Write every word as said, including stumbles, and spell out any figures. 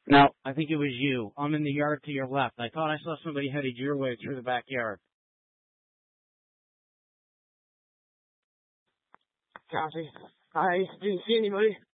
No, I think it was you. I'm in the yard to your left. I thought I saw somebody headed your way through the backyard. Copy. I didn't see anybody.